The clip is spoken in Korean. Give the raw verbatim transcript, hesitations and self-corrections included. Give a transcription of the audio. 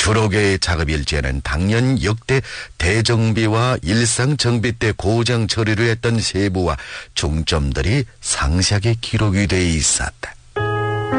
주로계의 작업일지에는 당연 역대 대정비와 일상정비 때 고장 처리를 했던 세부와 중점들이 상세하게 기록이 돼 있었다.